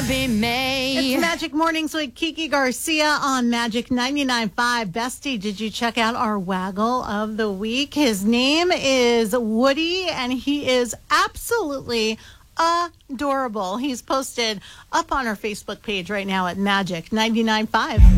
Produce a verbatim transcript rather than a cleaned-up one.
be May. It's Magic Mornings with Kiki Garcia on Magic ninety-nine point five. Bestie, did you check out our waggle of the week? His name is Woody, and he is absolutely adorable. He's posted up on our Facebook page right now at Magic ninety-nine point five.